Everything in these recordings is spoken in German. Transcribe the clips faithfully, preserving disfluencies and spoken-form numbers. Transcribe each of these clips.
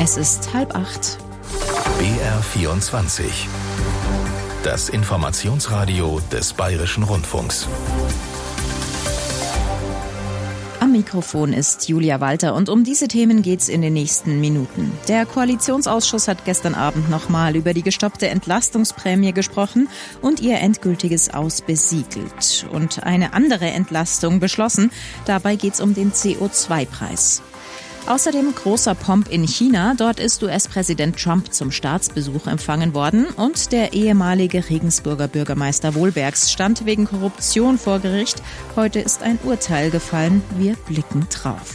Es ist halb acht. B R vierundzwanzig. Das Informationsradio des Bayerischen Rundfunks. Am Mikrofon ist Julia Walter und um diese Themen geht's in den nächsten Minuten. Der Koalitionsausschuss hat gestern Abend nochmal über die gestoppte Entlastungsprämie gesprochen und ihr endgültiges Aus besiegelt und eine andere Entlastung beschlossen. Dabei geht's um den C O zwei Preis. Außerdem großer Pomp in China. Dort ist U S-Präsident Trump zum Staatsbesuch empfangen worden und der ehemalige Regensburger Bürgermeister Wohlbergs stand wegen Korruption vor Gericht. Heute ist ein Urteil gefallen. Wir blicken drauf.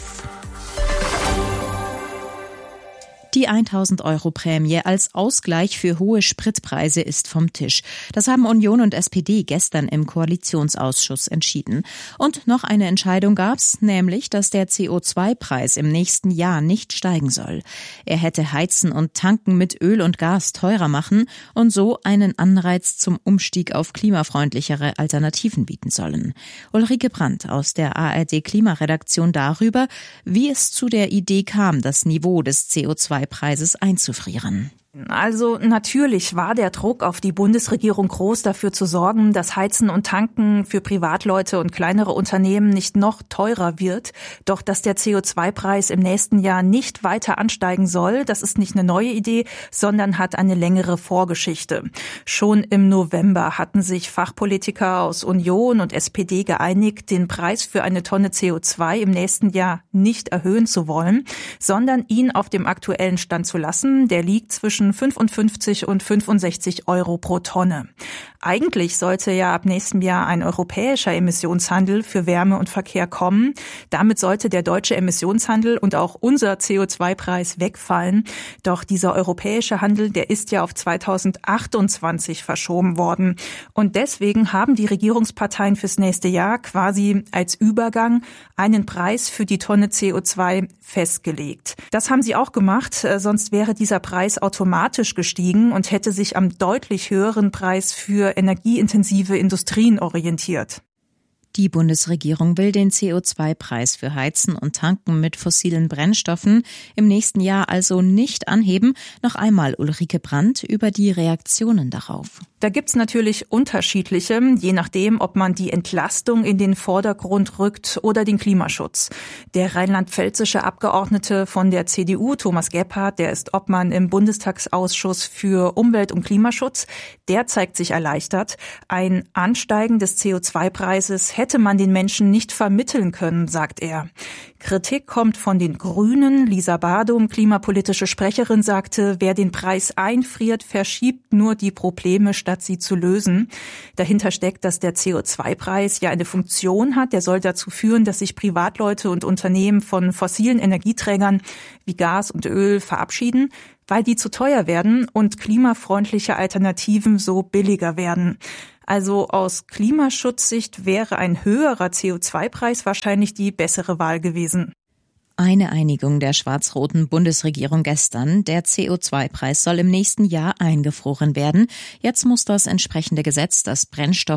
Die tausend Euro Prämie als Ausgleich für hohe Spritpreise ist vom Tisch. Das haben Union und S P D gestern im Koalitionsausschuss entschieden. Und noch eine Entscheidung gab's, nämlich, dass der C O zwei Preis im nächsten Jahr nicht steigen soll. Er hätte Heizen und Tanken mit Öl und Gas teurer machen und so einen Anreiz zum Umstieg auf klimafreundlichere Alternativen bieten sollen. Ulrike Brandt aus der A R D Klimaredaktion darüber, wie es zu der Idee kam, das Niveau des C O zwei Preises einzufrieren. Also natürlich war der Druck auf die Bundesregierung groß, dafür zu sorgen, dass Heizen und Tanken für Privatleute und kleinere Unternehmen nicht noch teurer wird. Doch dass der C O zwei Preis im nächsten Jahr nicht weiter ansteigen soll, das ist nicht eine neue Idee, sondern hat eine längere Vorgeschichte. Schon im November hatten sich Fachpolitiker aus Union und S P D geeinigt, den Preis für eine Tonne C O zwei im nächsten Jahr nicht erhöhen zu wollen, sondern ihn auf dem aktuellen Stand zu lassen. Der liegt zwischen fünfundfünfzig und fünfundsechzig Euro pro Tonne. Eigentlich sollte ja ab nächstem Jahr ein europäischer Emissionshandel für Wärme und Verkehr kommen. Damit sollte der deutsche Emissionshandel und auch unser C O zwei Preis wegfallen. Doch dieser europäische Handel, der ist ja auf zweitausendachtundzwanzig verschoben worden. Und deswegen haben die Regierungsparteien fürs nächste Jahr quasi als Übergang einen Preis für die Tonne C O zwei festgelegt. Das haben sie auch gemacht, sonst wäre dieser Preis automatisch gestiegen und hätte sich am deutlich höheren Preis für energieintensive Industrien orientiert. Die Bundesregierung will den C O zwei Preis für Heizen und Tanken mit fossilen Brennstoffen im nächsten Jahr also nicht anheben. Noch einmal Ulrike Brandt über die Reaktionen darauf. Da gibt's natürlich unterschiedliche, je nachdem, ob man die Entlastung in den Vordergrund rückt oder den Klimaschutz. Der rheinland-pfälzische Abgeordnete von der C D U, Thomas Gebhardt, der ist Obmann im Bundestagsausschuss für Umwelt und Klimaschutz, der zeigt sich erleichtert. Ein Ansteigen des C O zwei Preises hätte man den Menschen nicht vermitteln können, sagt er. Kritik kommt von den Grünen. Lisa Badum, klimapolitische Sprecherin, sagte, wer den Preis einfriert, verschiebt nur die Probleme, statt sie zu lösen. Dahinter steckt, dass der C O zwei Preis ja eine Funktion hat. Der soll dazu führen, dass sich Privatleute und Unternehmen von fossilen Energieträgern wie Gas und Öl verabschieden, weil die zu teuer werden und klimafreundliche Alternativen so billiger werden. Also aus Klimaschutzsicht wäre ein höherer C O zwei Preis wahrscheinlich die bessere Wahl gewesen. Eine Einigung der schwarz-roten Bundesregierung gestern. Der C O zwei Preis soll im nächsten Jahr eingefroren werden. Jetzt muss das entsprechende Gesetz, das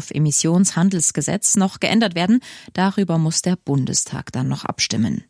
Brennstoffemissionshandelsgesetz, noch geändert werden. Darüber muss der Bundestag dann noch abstimmen.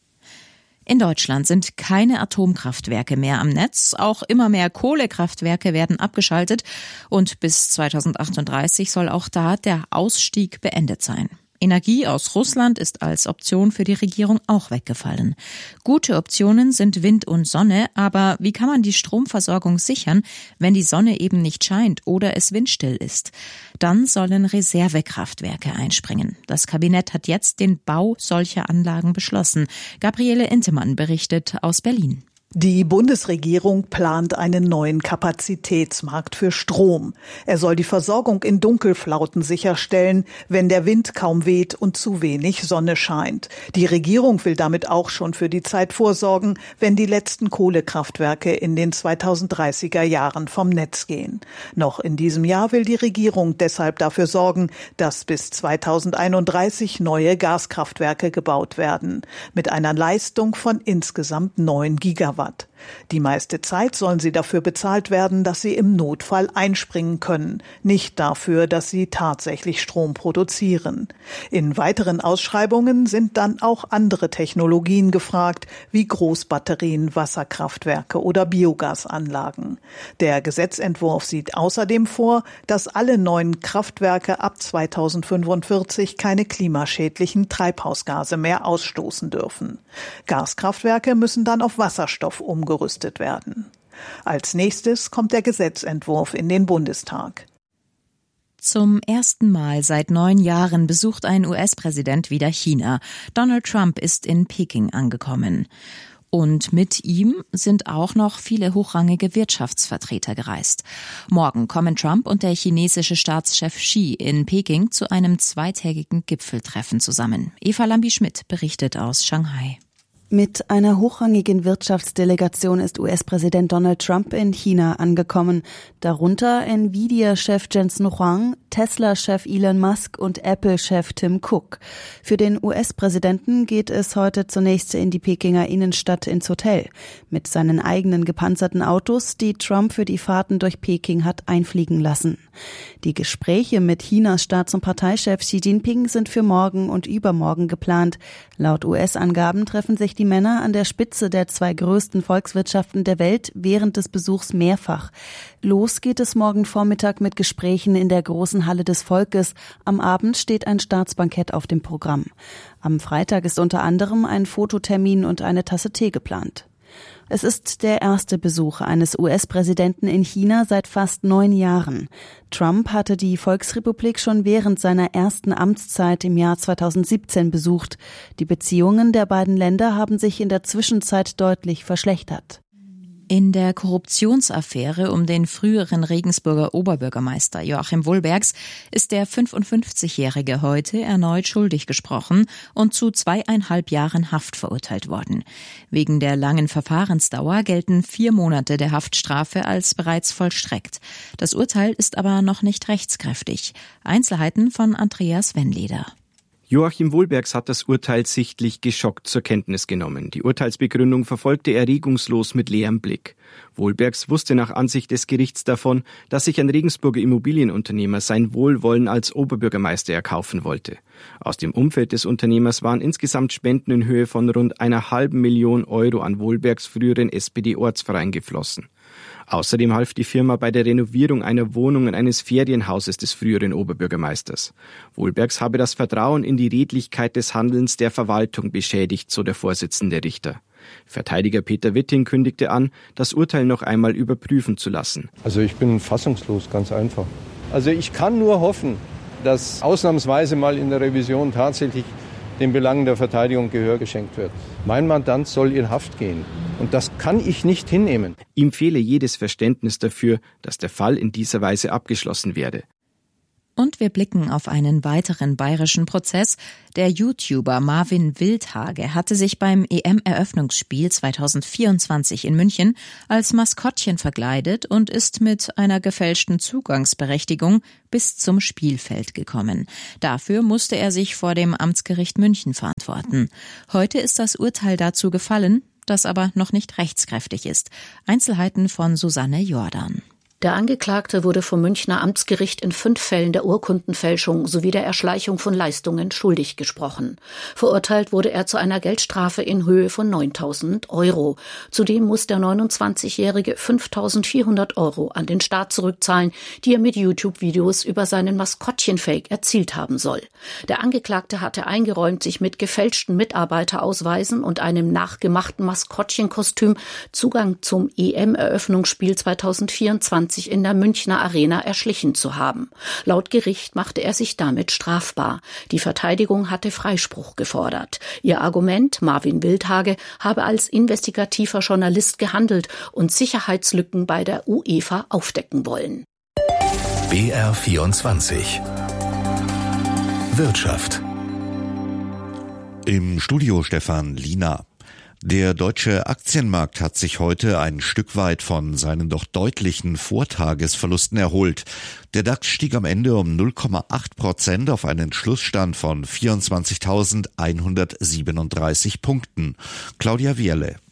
In Deutschland sind keine Atomkraftwerke mehr am Netz. Auch immer mehr Kohlekraftwerke werden abgeschaltet. Und bis zweitausendachtunddreißig soll auch da der Ausstieg beendet sein. Energie aus Russland ist als Option für die Regierung auch weggefallen. Gute Optionen sind Wind und Sonne, aber wie kann man die Stromversorgung sichern, wenn die Sonne eben nicht scheint oder es windstill ist? Dann sollen Reservekraftwerke einspringen. Das Kabinett hat jetzt den Bau solcher Anlagen beschlossen. Gabriele Intemann berichtet aus Berlin. Die Bundesregierung plant einen neuen Kapazitätsmarkt für Strom. Er soll die Versorgung in Dunkelflauten sicherstellen, wenn der Wind kaum weht und zu wenig Sonne scheint. Die Regierung will damit auch schon für die Zeit vorsorgen, wenn die letzten Kohlekraftwerke in den zweitausenddreißiger Jahren vom Netz gehen. Noch in diesem Jahr will die Regierung deshalb dafür sorgen, dass bis zweitausendeinunddreißig neue Gaskraftwerke gebaut werden, mit einer Leistung von insgesamt neun Gigawatt. Die meiste Zeit sollen sie dafür bezahlt werden, dass sie im Notfall einspringen können, nicht dafür, dass sie tatsächlich Strom produzieren. In weiteren Ausschreibungen sind dann auch andere Technologien gefragt, wie Großbatterien, Wasserkraftwerke oder Biogasanlagen. Der Gesetzentwurf sieht außerdem vor, dass alle neuen Kraftwerke ab zweitausendfünfundvierzig keine klimaschädlichen Treibhausgase mehr ausstoßen dürfen. Gaskraftwerke müssen dann auf Wasserstoff umgerüstet werden. Als nächstes kommt der Gesetzentwurf in den Bundestag. Zum ersten Mal seit neun Jahren besucht ein U S-Präsident wieder China. Donald Trump ist in Peking angekommen. Und mit ihm sind auch noch viele hochrangige Wirtschaftsvertreter gereist. Morgen kommen Trump und der chinesische Staatschef Xi in Peking zu einem zweitägigen Gipfeltreffen zusammen. Eva Lambi-Schmidt berichtet aus Shanghai. Mit einer hochrangigen Wirtschaftsdelegation ist U S-Präsident Donald Trump in China angekommen. Darunter Nvidia-Chef Jensen Huang, Tesla-Chef Elon Musk und Apple-Chef Tim Cook. Für den U S-Präsidenten geht es heute zunächst in die Pekinger Innenstadt ins Hotel. Mit seinen eigenen gepanzerten Autos, die Trump für die Fahrten durch Peking hat einfliegen lassen. Die Gespräche mit Chinas Staats- und Parteichef Xi Jinping sind für morgen und übermorgen geplant. Laut U S-Angaben treffen sich die Männer an der Spitze der zwei größten Volkswirtschaften der Welt während des Besuchs mehrfach. Los geht es morgen Vormittag mit Gesprächen in der großen Halle des Volkes. Am Abend steht ein Staatsbankett auf dem Programm. Am Freitag ist unter anderem ein Fototermin und eine Tasse Tee geplant. Es ist der erste Besuch eines U S-Präsidenten in China seit fast neun Jahren. Trump hatte die Volksrepublik schon während seiner ersten Amtszeit im Jahr zweitausendsiebzehn besucht. Die Beziehungen der beiden Länder haben sich in der Zwischenzeit deutlich verschlechtert. In der Korruptionsaffäre um den früheren Regensburger Oberbürgermeister Joachim Wohlbergs ist der fünfundfünfzigjährige heute erneut schuldig gesprochen und zu zweieinhalb Jahren Haft verurteilt worden. Wegen der langen Verfahrensdauer gelten vier Monate der Haftstrafe als bereits vollstreckt. Das Urteil ist aber noch nicht rechtskräftig. Einzelheiten von Andreas Wennleder. Joachim Wohlbergs hat das Urteil sichtlich geschockt zur Kenntnis genommen. Die Urteilsbegründung verfolgte er regungslos mit leerem Blick. Wohlbergs wusste nach Ansicht des Gerichts davon, dass sich ein Regensburger Immobilienunternehmer sein Wohlwollen als Oberbürgermeister erkaufen wollte. Aus dem Umfeld des Unternehmers waren insgesamt Spenden in Höhe von rund einer halben Million Euro an Wohlbergs früheren S P D-Ortsverein geflossen. Außerdem half die Firma bei der Renovierung einer Wohnung und eines Ferienhauses des früheren Oberbürgermeisters. Wohlbergs habe das Vertrauen in die Redlichkeit des Handelns der Verwaltung beschädigt, so der Vorsitzende Richter. Verteidiger Peter Witting kündigte an, das Urteil noch einmal überprüfen zu lassen. Also ich bin fassungslos, ganz einfach. Also ich kann nur hoffen, dass ausnahmsweise mal in der Revision tatsächlich den Belangen der Verteidigung Gehör geschenkt wird. Mein Mandant soll in Haft gehen. Und das kann ich nicht hinnehmen. Ihm fehle jedes Verständnis dafür, dass der Fall in dieser Weise abgeschlossen werde. Und wir blicken auf einen weiteren bayerischen Prozess. Der YouTuber Marvin Wildhage hatte sich beim E M-Eröffnungsspiel zweitausendvierundzwanzig in München als Maskottchen verkleidet und ist mit einer gefälschten Zugangsberechtigung bis zum Spielfeld gekommen. Dafür musste er sich vor dem Amtsgericht München verantworten. Heute ist das Urteil dazu gefallen, das aber noch nicht rechtskräftig ist. Einzelheiten von Susanne Jordan. Der Angeklagte wurde vom Münchner Amtsgericht in fünf Fällen der Urkundenfälschung sowie der Erschleichung von Leistungen schuldig gesprochen. Verurteilt wurde er zu einer Geldstrafe in Höhe von neuntausend Euro. Zudem muss der neunundzwanzigjährige fünftausendvierhundert Euro an den Staat zurückzahlen, die er mit YouTube-Videos über seinen Maskottchen-Fake erzielt haben soll. Der Angeklagte hatte eingeräumt, sich mit gefälschten Mitarbeiterausweisen und einem nachgemachten Maskottchenkostüm Zugang zum E M-Eröffnungsspiel zweitausendvierundzwanzig in der Münchner Arena erschlichen zu haben. Laut Gericht machte er sich damit strafbar. Die Verteidigung hatte Freispruch gefordert. Ihr Argument, Marvin Wildhage habe als investigativer Journalist gehandelt und Sicherheitslücken bei der UEFA aufdecken wollen. B R vierundzwanzig Wirtschaft. Im Studio Stefan Liener. Der deutsche Aktienmarkt hat sich heute ein Stück weit von seinen doch deutlichen Vortagesverlusten erholt. Der DAX stieg am Ende um null Komma acht Prozent auf einen Schlussstand von vierundzwanzigtausendeinhundertsiebenunddreißig Punkten. Claudia Wierle.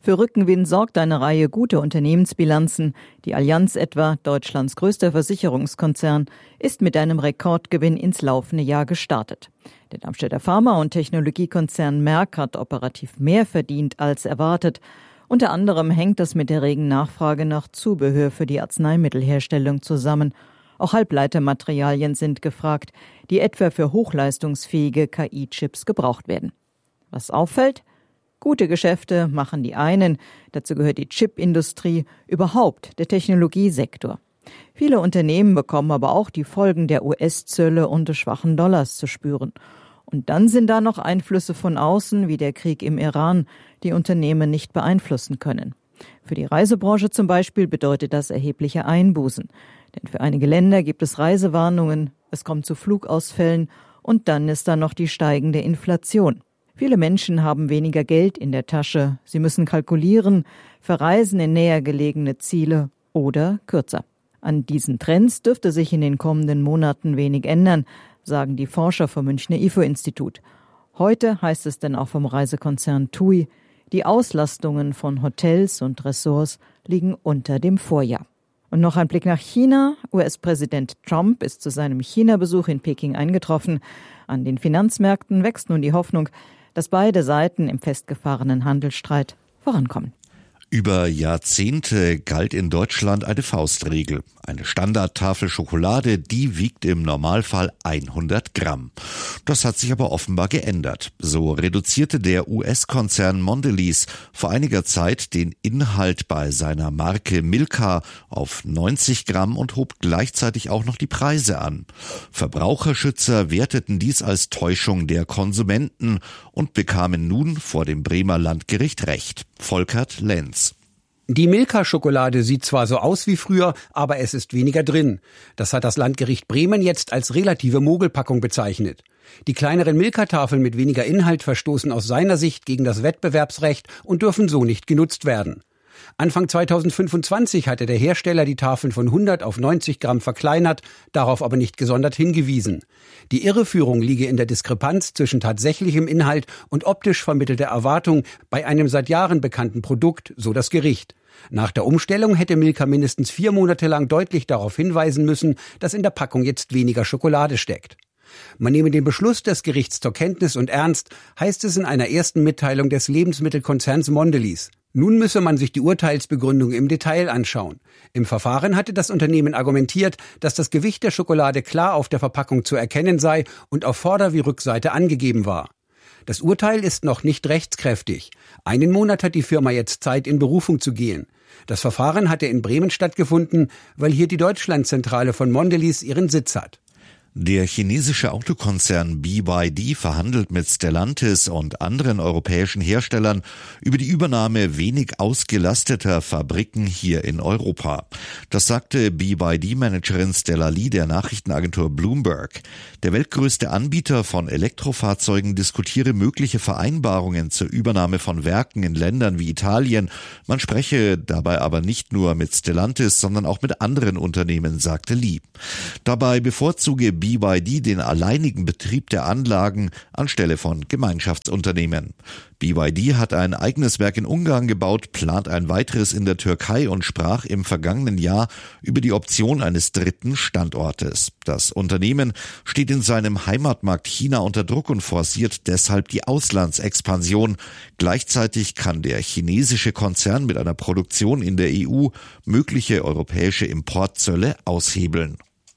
Für Rückenwind sorgt eine Reihe guter Unternehmensbilanzen. Die Allianz etwa, Deutschlands größter Versicherungskonzern, ist mit einem Rekordgewinn ins laufende Jahr gestartet. Der Darmstädter Pharma- und Technologiekonzern Merck hat operativ mehr verdient als erwartet. Unter anderem hängt das mit der regen Nachfrage nach Zubehör für die Arzneimittelherstellung zusammen. Auch Halbleitermaterialien sind gefragt, die etwa für hochleistungsfähige K I-Chips gebraucht werden. Was auffällt? Gute Geschäfte machen die einen, dazu gehört die Chipindustrie, überhaupt der Technologiesektor. Viele Unternehmen bekommen aber auch die Folgen der U S-Zölle und des schwachen Dollars zu spüren. Und dann sind da noch Einflüsse von außen, wie der Krieg im Iran, die Unternehmen nicht beeinflussen können. Für die Reisebranche zum Beispiel bedeutet das erhebliche Einbußen. Denn für einige Länder gibt es Reisewarnungen, es kommt zu Flugausfällen und dann ist da noch die steigende Inflation. Viele Menschen haben weniger Geld in der Tasche. Sie müssen kalkulieren, verreisen in näher gelegene Ziele oder kürzer. An diesen Trends dürfte sich in den kommenden Monaten wenig ändern, sagen die Forscher vom Münchner I F O-Institut. Heute heißt es denn auch vom Reisekonzern TUI, die Auslastungen von Hotels und Ressorts liegen unter dem Vorjahr. Und noch ein Blick nach China. U S-Präsident Trump ist zu seinem China-Besuch in Peking eingetroffen. An den Finanzmärkten wächst nun die Hoffnung, dass beide Seiten im festgefahrenen Handelsstreit vorankommen. Über Jahrzehnte galt in Deutschland eine Faustregel. Eine Standardtafel Schokolade, die wiegt im Normalfall hundert Gramm. Das hat sich aber offenbar geändert. So reduzierte der U S-Konzern Mondelez vor einiger Zeit den Inhalt bei seiner Marke Milka auf neunzig Gramm und hob gleichzeitig auch noch die Preise an. Verbraucherschützer werteten dies als Täuschung der Konsumenten und bekamen nun vor dem Bremer Landgericht Recht. Volkert Lenz. Die Milka-Schokolade sieht zwar so aus wie früher, aber es ist weniger drin. Das hat das Landgericht Bremen jetzt als relative Mogelpackung bezeichnet. Die kleineren Milka-Tafeln mit weniger Inhalt verstoßen aus seiner Sicht gegen das Wettbewerbsrecht und dürfen so nicht genutzt werden. Anfang zweitausendfünfundzwanzig hatte der Hersteller die Tafeln von hundert auf neunzig Gramm verkleinert, darauf aber nicht gesondert hingewiesen. Die Irreführung liege in der Diskrepanz zwischen tatsächlichem Inhalt und optisch vermittelter Erwartung bei einem seit Jahren bekannten Produkt, so das Gericht. Nach der Umstellung hätte Milka mindestens vier Monate lang deutlich darauf hinweisen müssen, dass in der Packung jetzt weniger Schokolade steckt. Man nehme den Beschluss des Gerichts zur Kenntnis und ernst, heißt es in einer ersten Mitteilung des Lebensmittelkonzerns Mondelez. Nun müsse man sich die Urteilsbegründung im Detail anschauen. Im Verfahren hatte das Unternehmen argumentiert, dass das Gewicht der Schokolade klar auf der Verpackung zu erkennen sei und auf Vorder- wie Rückseite angegeben war. Das Urteil ist noch nicht rechtskräftig. Einen Monat hat die Firma jetzt Zeit, in Berufung zu gehen. Das Verfahren hatte in Bremen stattgefunden, weil hier die Deutschlandzentrale von Mondelez ihren Sitz hat. Der chinesische Autokonzern B Y D verhandelt mit Stellantis und anderen europäischen Herstellern über die Übernahme wenig ausgelasteter Fabriken hier in Europa. Das sagte B Y D-Managerin Stella Lee der Nachrichtenagentur Bloomberg. Der weltgrößte Anbieter von Elektrofahrzeugen diskutiere mögliche Vereinbarungen zur Übernahme von Werken in Ländern wie Italien. Man spreche dabei aber nicht nur mit Stellantis, sondern auch mit anderen Unternehmen, sagte Lee. Dabei bevorzuge B Y D den alleinigen Betrieb der Anlagen anstelle von Gemeinschaftsunternehmen. B Y D hat ein eigenes Werk in Ungarn gebaut, plant ein weiteres in der Türkei und sprach im vergangenen Jahr über die Option eines dritten Standortes. Das Unternehmen steht in seinem Heimatmarkt China unter Druck und forciert deshalb die Auslandsexpansion. Gleichzeitig kann der chinesische Konzern mit einer Produktion in der E U mögliche europäische Importzölle aushebeln.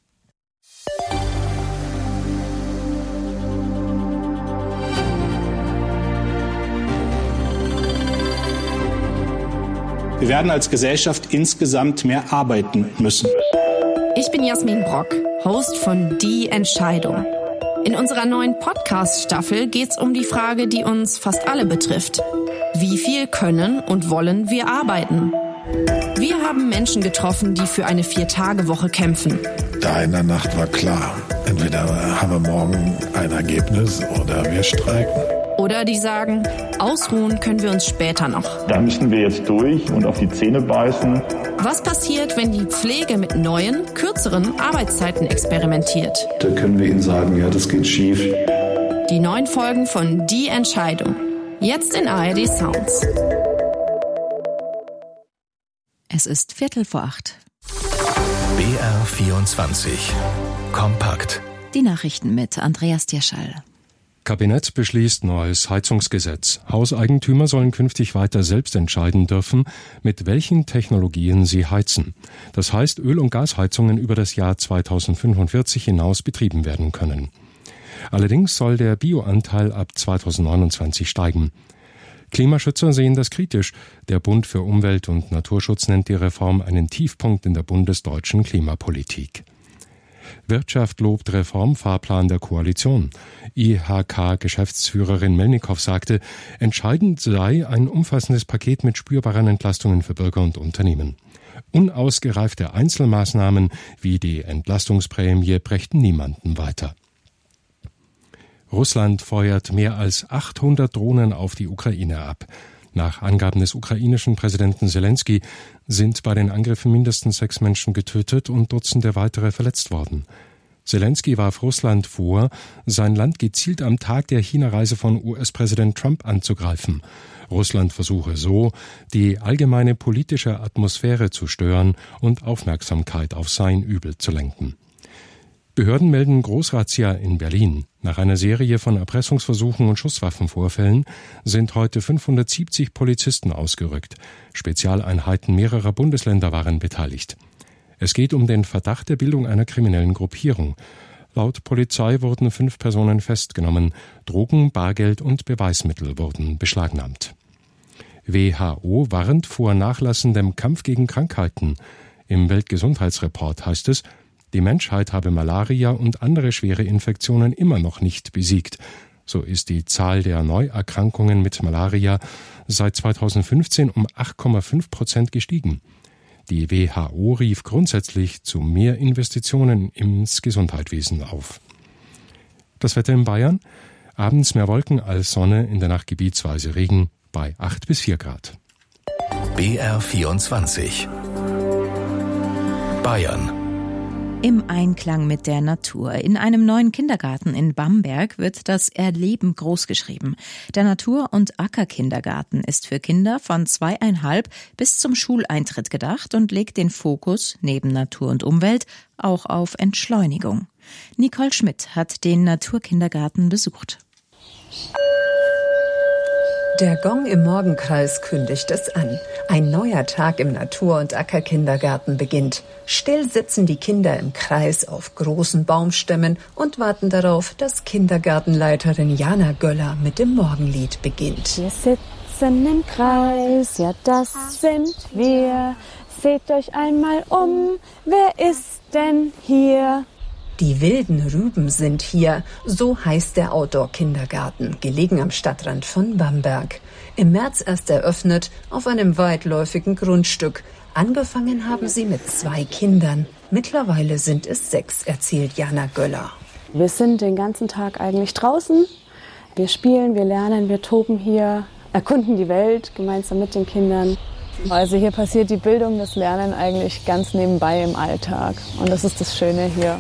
Wir werden als Gesellschaft insgesamt mehr arbeiten müssen. Ich bin Jasmin Brock, Host von Die Entscheidung. In unserer neuen Podcast-Staffel geht's um die Frage, die uns fast alle betrifft. Wie viel können und wollen wir arbeiten? Wir haben Menschen getroffen, die für eine Vier-Tage-Woche kämpfen. Da in der Nacht war klar, entweder haben wir morgen ein Ergebnis oder wir streiken. Oder die sagen, ausruhen können wir uns später noch. Da müssen wir jetzt durch und auf die Zähne beißen. Was passiert, wenn die Pflege mit neuen, kürzeren Arbeitszeiten experimentiert? Da können wir Ihnen sagen, ja, das geht schief. Die neuen Folgen von Die Entscheidung. Jetzt in A R D Sounds. Es ist Viertel vor acht. B R vierundzwanzig. Kompakt. Die Nachrichten mit Andreas Dierschall. Kabinett beschließt neues Heizungsgesetz. Hauseigentümer sollen künftig weiter selbst entscheiden dürfen, mit welchen Technologien sie heizen. Das heißt, Öl- und Gasheizungen über das Jahr zweitausendfünfundvierzig hinaus betrieben werden können. Allerdings soll der Bioanteil ab zweitausendneunundzwanzig steigen. Klimaschützer sehen das kritisch. Der Bund für Umwelt und Naturschutz nennt die Reform einen Tiefpunkt in der bundesdeutschen Klimapolitik. Wirtschaft lobt Reformfahrplan der Koalition. I H K-Geschäftsführerin Melnikow sagte, entscheidend sei ein umfassendes Paket mit spürbaren Entlastungen für Bürger und Unternehmen. Unausgereifte Einzelmaßnahmen wie die Entlastungsprämie brächten niemanden weiter. Russland feuert mehr als achthundert Drohnen auf die Ukraine ab. Nach Angaben des ukrainischen Präsidenten Zelensky sind bei den Angriffen mindestens sechs Menschen getötet und Dutzende weitere verletzt worden. Zelensky warf Russland vor, sein Land gezielt am Tag der China-Reise von U S-Präsident Trump anzugreifen. Russland versuche so, die allgemeine politische Atmosphäre zu stören und Aufmerksamkeit auf sein Übel zu lenken. Behörden melden Großrazzia in Berlin. Nach einer Serie von Erpressungsversuchen und Schusswaffenvorfällen sind heute fünfhundertsiebzig Polizisten ausgerückt. Spezialeinheiten mehrerer Bundesländer waren beteiligt. Es geht um den Verdacht der Bildung einer kriminellen Gruppierung. Laut Polizei wurden fünf Personen festgenommen. Drogen, Bargeld und Beweismittel wurden beschlagnahmt. W H O warnt vor nachlassendem Kampf gegen Krankheiten. Im Weltgesundheitsreport heißt es, die Menschheit habe Malaria und andere schwere Infektionen immer noch nicht besiegt. So ist die Zahl der Neuerkrankungen mit Malaria seit zweitausendfünfzehn um acht Komma fünf Prozent gestiegen. Die W H O rief grundsätzlich zu mehr Investitionen ins Gesundheitswesen auf. Das Wetter in Bayern? Abends mehr Wolken als Sonne, in der Nacht gebietsweise Regen bei acht bis vier Grad. B R vierundzwanzig. Bayern. Im Einklang mit der Natur. In einem neuen Kindergarten in Bamberg wird das Erleben großgeschrieben. Der Natur- und Ackerkindergarten ist für Kinder von zweieinhalb bis zum Schuleintritt gedacht und legt den Fokus neben Natur und Umwelt auch auf Entschleunigung. Nicole Schmidt hat den Naturkindergarten besucht. Der Gong im Morgenkreis kündigt es an. Ein neuer Tag im Natur- und Ackerkindergarten beginnt. Still sitzen die Kinder im Kreis auf großen Baumstämmen und warten darauf, dass Kindergartenleiterin Jana Göller mit dem Morgenlied beginnt. Wir sitzen im Kreis, ja das sind wir. Seht euch einmal um, wer ist denn hier? Die wilden Rüben sind hier, so heißt der Outdoor-Kindergarten, gelegen am Stadtrand von Bamberg. Im März erst eröffnet, auf einem weitläufigen Grundstück. Angefangen haben sie mit zwei Kindern. Mittlerweile sind es sechs, erzählt Jana Göller. Wir sind den ganzen Tag eigentlich draußen. Wir spielen, wir lernen, wir toben hier, erkunden die Welt gemeinsam mit den Kindern. Also hier passiert die Bildung, das Lernen eigentlich ganz nebenbei im Alltag. Und das ist das Schöne hier.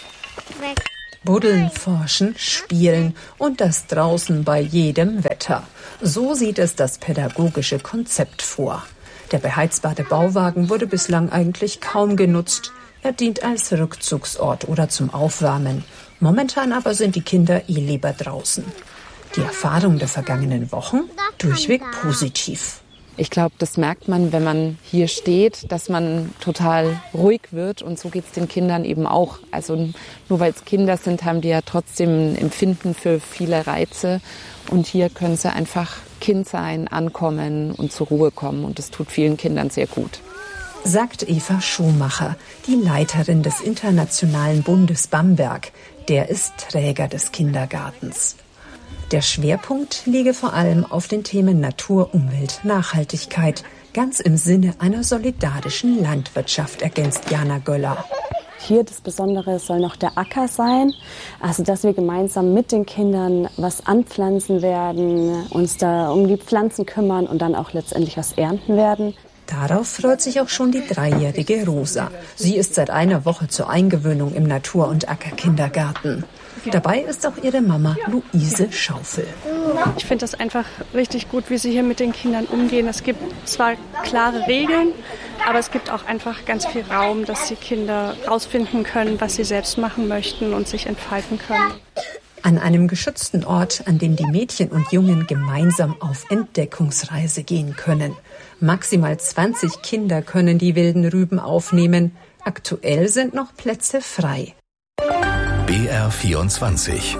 Buddeln, forschen, spielen und das draußen bei jedem Wetter. So sieht es das pädagogische Konzept vor. Der beheizbare Bauwagen wurde bislang eigentlich kaum genutzt. Er dient als Rückzugsort oder zum Aufwärmen. Momentan aber sind die Kinder eh lieber draußen. Die Erfahrung der vergangenen Wochen durchweg positiv. Ich glaube, das merkt man, wenn man hier steht, dass man total ruhig wird. Und so geht es den Kindern eben auch. Also nur weil es Kinder sind, haben die ja trotzdem ein Empfinden für viele Reize. Und hier können sie einfach Kind sein, ankommen und zur Ruhe kommen. Und das tut vielen Kindern sehr gut. Sagt Eva Schumacher, die Leiterin des Internationalen Bundes Bamberg. Der ist Träger des Kindergartens. Der Schwerpunkt liege vor allem auf den Themen Natur, Umwelt, Nachhaltigkeit, ganz im Sinne einer solidarischen Landwirtschaft, ergänzt Jana Göller. Hier das Besondere soll noch der Acker sein, also dass wir gemeinsam mit den Kindern was anpflanzen werden, uns da um die Pflanzen kümmern und dann auch letztendlich was ernten werden. Darauf freut sich auch schon die dreijährige Rosa. Sie ist seit einer Woche zur Eingewöhnung im Natur- und Ackerkindergarten. Dabei ist auch ihre Mama Luise Schaufel. Ich finde das einfach richtig gut, wie sie hier mit den Kindern umgehen. Es gibt zwar klare Regeln, aber es gibt auch einfach ganz viel Raum, dass die Kinder rausfinden können, was sie selbst machen möchten und sich entfalten können. An einem geschützten Ort, an dem die Mädchen und Jungen gemeinsam auf Entdeckungsreise gehen können. Maximal zwanzig Kinder können die wilden Rüben aufnehmen. Aktuell sind noch Plätze frei. B R vierundzwanzig.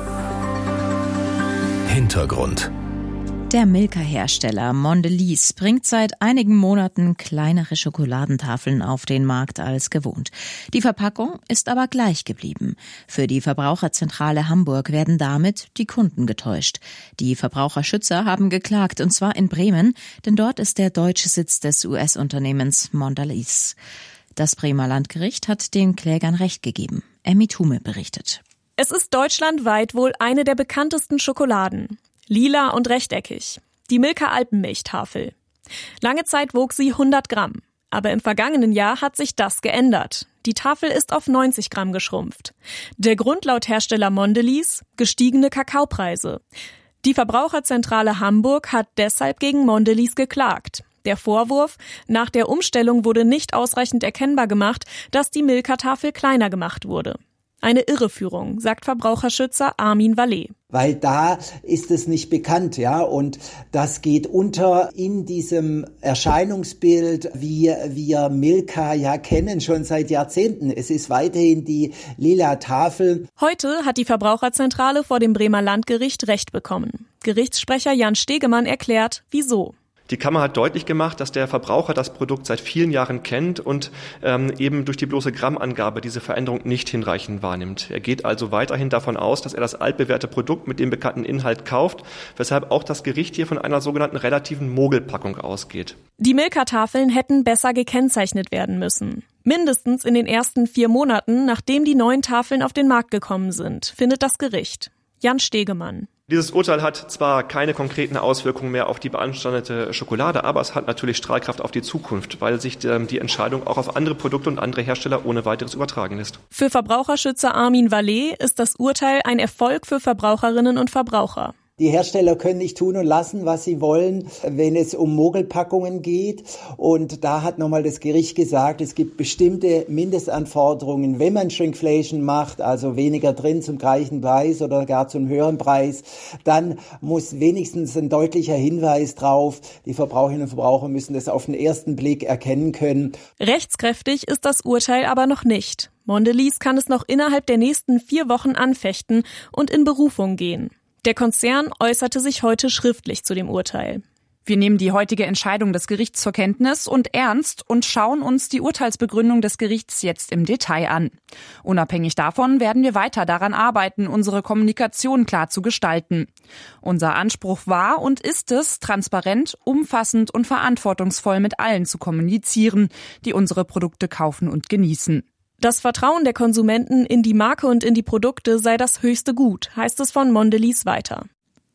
Hintergrund. Der Milka-Hersteller Mondelez bringt seit einigen Monaten kleinere Schokoladentafeln auf den Markt als gewohnt. Die Verpackung ist aber gleich geblieben. Für die Verbraucherzentrale Hamburg werden damit die Kunden getäuscht. Die Verbraucherschützer haben geklagt, und zwar in Bremen, denn dort ist der deutsche Sitz des U S-Unternehmens Mondelez. Das Bremer Landgericht hat den Klägern Recht gegeben. Emmy Thume berichtet. Es ist deutschlandweit wohl eine der bekanntesten Schokoladen. Lila und rechteckig. Die Milka Alpenmilchtafel. Lange Zeit wog sie hundert Gramm. Aber im vergangenen Jahr hat sich das geändert. Die Tafel ist auf neunzig Gramm geschrumpft. Der Grund laut Hersteller Mondelez: gestiegene Kakaopreise. Die Verbraucherzentrale Hamburg hat deshalb gegen Mondelez geklagt. Der Vorwurf: nach der Umstellung wurde nicht ausreichend erkennbar gemacht, dass die Milka-Tafel kleiner gemacht wurde. Eine Irreführung, sagt Verbraucherschützer Armin Vallet. Weil da ist es nicht bekannt, ja, und das geht unter in diesem Erscheinungsbild, wie wir Milka ja kennen, schon seit Jahrzehnten. Es ist weiterhin die lila Tafel. Heute hat die Verbraucherzentrale vor dem Bremer Landgericht Recht bekommen. Gerichtssprecher Jan Stegemann erklärt, wieso. Die Kammer hat deutlich gemacht, dass der Verbraucher das Produkt seit vielen Jahren kennt und ähm, eben durch die bloße Grammangabe diese Veränderung nicht hinreichend wahrnimmt. Er geht also weiterhin davon aus, dass er das altbewährte Produkt mit dem bekannten Inhalt kauft, weshalb auch das Gericht hier von einer sogenannten relativen Mogelpackung ausgeht. Die Milka-Tafeln hätten besser gekennzeichnet werden müssen. Mindestens in den ersten vier Monaten, nachdem die neuen Tafeln auf den Markt gekommen sind, findet das Gericht. Jan Stegemann. Dieses Urteil hat zwar keine konkreten Auswirkungen mehr auf die beanstandete Schokolade, aber es hat natürlich Strahlkraft auf die Zukunft, weil sich die Entscheidung auch auf andere Produkte und andere Hersteller ohne weiteres übertragen lässt. Für Verbraucherschützer Armin Vallet ist das Urteil ein Erfolg für Verbraucherinnen und Verbraucher. Die Hersteller können nicht tun und lassen, was sie wollen, wenn es um Mogelpackungen geht. Und da hat nochmal das Gericht gesagt, es gibt bestimmte Mindestanforderungen, wenn man Shrinkflation macht, also weniger drin zum gleichen Preis oder gar zum höheren Preis, dann muss wenigstens ein deutlicher Hinweis drauf. Die Verbraucherinnen und Verbraucher müssen das auf den ersten Blick erkennen können. Rechtskräftig ist das Urteil aber noch nicht. Mondelez kann es noch innerhalb der nächsten vier Wochen anfechten und in Berufung gehen. Der Konzern äußerte sich heute schriftlich zu dem Urteil. Wir nehmen die heutige Entscheidung des Gerichts zur Kenntnis und ernst und schauen uns die Urteilsbegründung des Gerichts jetzt im Detail an. Unabhängig davon werden wir weiter daran arbeiten, unsere Kommunikation klar zu gestalten. Unser Anspruch war und ist es, transparent, umfassend und verantwortungsvoll mit allen zu kommunizieren, die unsere Produkte kaufen und genießen. Das Vertrauen der Konsumenten in die Marke und in die Produkte sei das höchste Gut, heißt es von Mondelez weiter.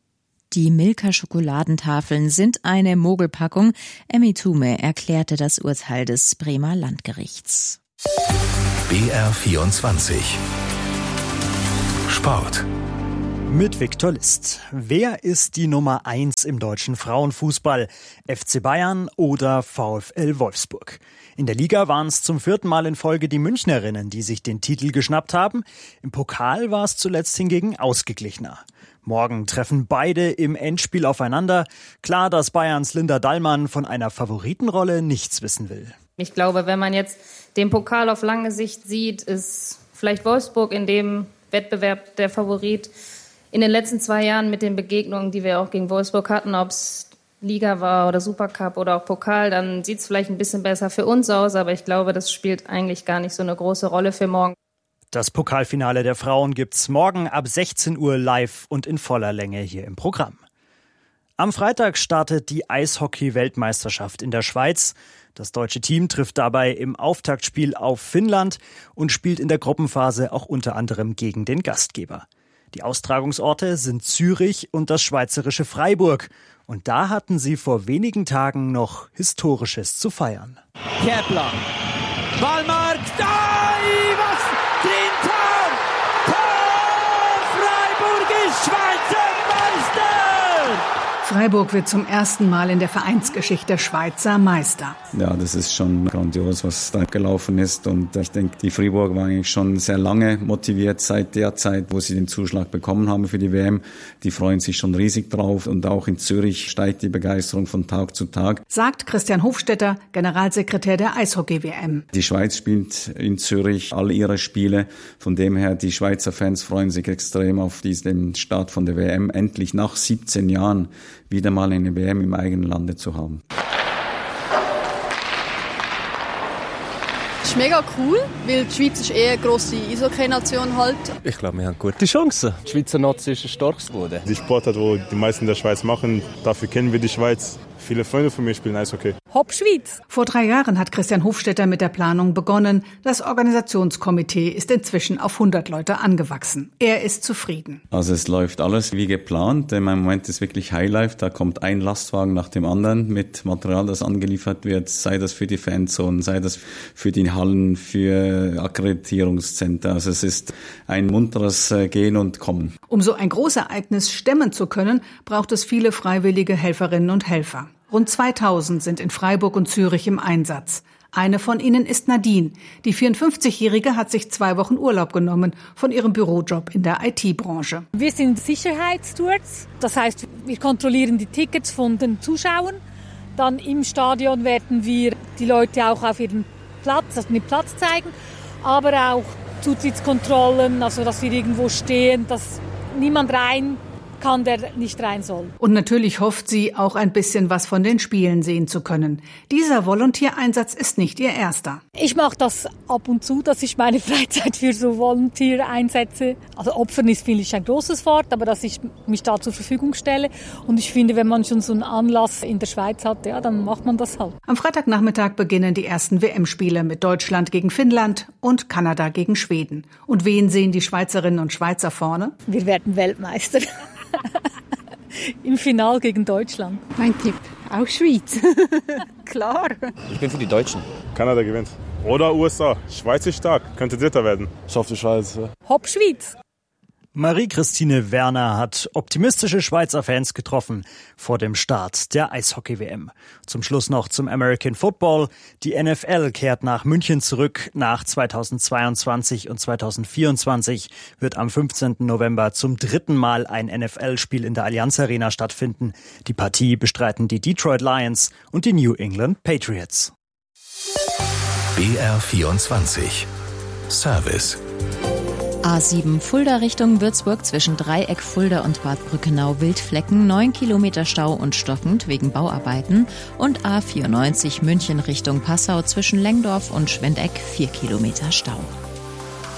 Die Milka-Schokoladentafeln sind eine Mogelpackung. Emmy Thume erklärte das Urteil des Bremer Landgerichts. B R vierundzwanzig. Sport. Mit Viktor List. Wer ist die Nummer eins im deutschen Frauenfußball? F C Bayern oder VfL Wolfsburg? In der Liga waren es zum vierten Mal in Folge die Münchnerinnen, die sich den Titel geschnappt haben. Im Pokal war es zuletzt hingegen ausgeglichener. Morgen treffen beide im Endspiel aufeinander. Klar, dass Bayerns Linda Dallmann von einer Favoritenrolle nichts wissen will. Ich glaube, wenn man jetzt den Pokal auf lange Sicht sieht, ist vielleicht Wolfsburg in dem Wettbewerb der Favorit. In den letzten zwei Jahren mit den Begegnungen, die wir auch gegen Wolfsburg hatten, ob es Liga war oder Supercup oder auch Pokal, dann sieht es vielleicht ein bisschen besser für uns aus, aber ich glaube, das spielt eigentlich gar nicht so eine große Rolle für morgen. Das Pokalfinale der Frauen gibt's morgen ab sechzehn Uhr live und in voller Länge hier im Programm. Am Freitag startet die Eishockey-Weltmeisterschaft in der Schweiz. Das deutsche Team trifft dabei im Auftaktspiel auf Finnland und spielt in der Gruppenphase auch unter anderem gegen den Gastgeber. Die Austragungsorte sind Zürich und das schweizerische Freiburg. Und da hatten sie vor wenigen Tagen noch Historisches zu feiern. Kepler, Ballmarkt, ai, was, Trintor, Tor, Freiburg ist Schweizer Meister! Freiburg wird zum ersten Mal in der Vereinsgeschichte Schweizer Meister. Ja, das ist schon grandios, was da gelaufen ist. Und ich denke, die Freiburg waren eigentlich schon sehr lange motiviert seit der Zeit, wo sie den Zuschlag bekommen haben für die W M. Die freuen sich schon riesig drauf. Und auch in Zürich steigt die Begeisterung von Tag zu Tag. Sagt Christian Hofstetter, Generalsekretär der Eishockey-W M. Die Schweiz spielt in Zürich alle ihre Spiele. Von dem her, die Schweizer Fans freuen sich extrem auf diesen Start von der W M. Endlich nach siebzehn Jahren wieder mal eine W M im eigenen Lande zu haben. Das ist mega cool, weil die Schweiz ist eher eine grosse Eishockey-Nation halt. Ich glaube, wir haben gute Chancen. Die Schweizer Nazi ist ein starkes Boden. Die Sportart, die die meisten in der Schweiz machen, dafür kennen wir die Schweiz. Viele Freunde von mir spielen Eishockey. Hopp Schweiz! Vor drei Jahren hat Christian Hofstetter mit der Planung begonnen. Das Organisationskomitee ist inzwischen auf hundert Leute angewachsen. Er ist zufrieden. Also es läuft alles wie geplant. Im Moment ist wirklich Highlife. Da kommt ein Lastwagen nach dem anderen mit Material, das angeliefert wird. Sei das für die Fanzone, sei das für die Hallen, für Akkreditierungszentren. Also es ist ein munteres Gehen und Kommen. Um so ein Großereignis stemmen zu können, braucht es viele freiwillige Helferinnen und Helfer. Rund zweitausend sind in Freiburg und Zürich im Einsatz. Eine von ihnen ist Nadine. Die vierundfünfzigjährige hat sich zwei Wochen Urlaub genommen von ihrem Bürojob in der I T-Branche. Wir sind Sicherheitsstewards. Das heißt, wir kontrollieren die Tickets von den Zuschauern. Dann im Stadion werden wir die Leute auch auf ihren Platz, also den Platz zeigen. Aber auch Zutrittskontrollen, also dass wir irgendwo stehen, dass niemand rein kann, der nicht rein soll. Und natürlich hofft sie, auch ein bisschen was von den Spielen sehen zu können. Dieser Volunteereinsatz ist nicht ihr erster. Ich mache das ab und zu, dass ich meine Freizeit für so Volunteer einsetze. Also Opfern ist, finde ich, ein großes Wort, aber dass ich mich da zur Verfügung stelle. Und ich finde, wenn man schon so einen Anlass in der Schweiz hat, ja, dann macht man das halt. Am Freitagnachmittag beginnen die ersten W M-Spiele mit Deutschland gegen Finnland und Kanada gegen Schweden. Und wen sehen die Schweizerinnen und Schweizer vorne? Wir werden Weltmeister. Im Finale gegen Deutschland. Mein Tipp, auch Schweiz. Klar. Ich bin für die Deutschen. Kanada gewinnt. Oder U S A. Schweiz ist stark, könnte Dritter werden. Ich hoffe, die Schweiz. Hopp Schweiz. Marie-Christine Werner hat optimistische Schweizer Fans getroffen vor dem Start der Eishockey-W M. Zum Schluss noch zum American Football. Die N F L kehrt nach München zurück. Nach zweitausendzweiundzwanzig und zweitausendvierundzwanzig wird am fünfzehnten November zum dritten Mal ein N F L-Spiel in der Allianz Arena stattfinden. Die Partie bestreiten die Detroit Lions und die New England Patriots. B R vierundzwanzig Service. A sieben Fulda Richtung Würzburg zwischen Dreieck Fulda und Bad Brückenau Wildflecken, neun Kilometer Stau und stockend wegen Bauarbeiten, und A vierundneunzig München Richtung Passau zwischen Lengdorf und Schwendeck, vier Kilometer Stau.